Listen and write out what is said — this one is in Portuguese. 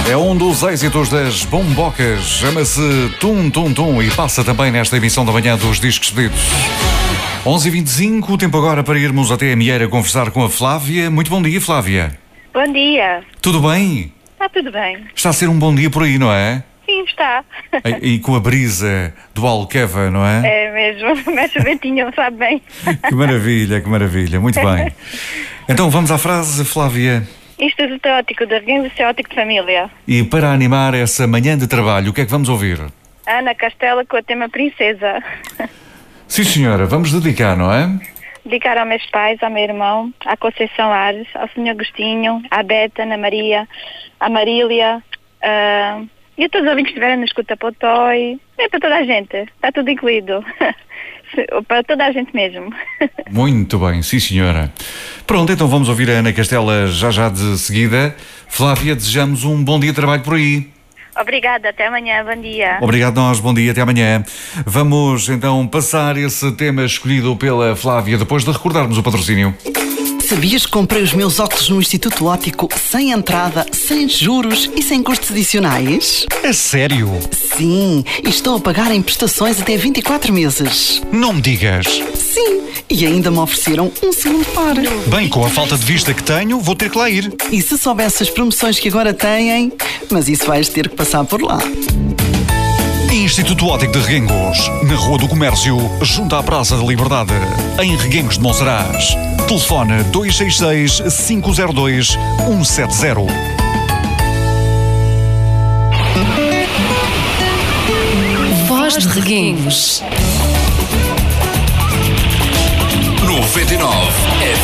É um dos êxitos das bombocas, chama-se Tum Tum Tum e passa também nesta emissão da manhã dos Discos Pedidos. 11h25, o tempo agora para irmos até a Mieira conversar com a Flávia. Muito bom dia, Flávia. Bom dia. Tudo bem? Está tudo bem. Está a ser um bom dia por aí, não é? Sim, está. E com a brisa do Alqueva, não é? É mesmo, mexe o ventinho, sabe bem. Que maravilha, muito bem. Então vamos à frase, Flávia. Instituto Óptico de Reguengos e Óptico de Família. E para animar essa manhã de trabalho, o que é que vamos ouvir? Ana Castela com o tema Princesa. Sim, senhora, vamos dedicar, não é? Dedicar aos meus pais, ao meu irmão, à Conceição Ares, ao Sr. Agostinho, à Beta, Ana Maria, à Marília, e a todos os ouvintes que estiverem na escuta para o Toy. É para toda a gente, está tudo incluído. Para toda a gente mesmo. Muito bem, sim senhora. Pronto, então vamos ouvir a Ana Castela já de seguida. Flávia, desejamos um bom dia de trabalho por aí. Obrigada, até amanhã, bom dia. Obrigado nós, bom dia, até amanhã. Vamos então passar esse tema escolhido pela Flávia depois de recordarmos o patrocínio. Sabias que comprei os meus óculos no Instituto Óptico sem entrada, sem juros e sem custos adicionais? É sério? Sim, e estou a pagar em prestações até 24 meses. Não me digas. Sim, e ainda me ofereceram um segundo par. Bem, com a falta de vista que tenho, vou ter que lá ir. E se soubesse as promoções que agora têm, mas isso vais ter que passar por lá. Instituto Óptico de Reguengos, na Rua do Comércio, junto à Praça da Liberdade, em Reguengos de Monsaraz. Telefone 266-502-170. Voz de Reguengos 99.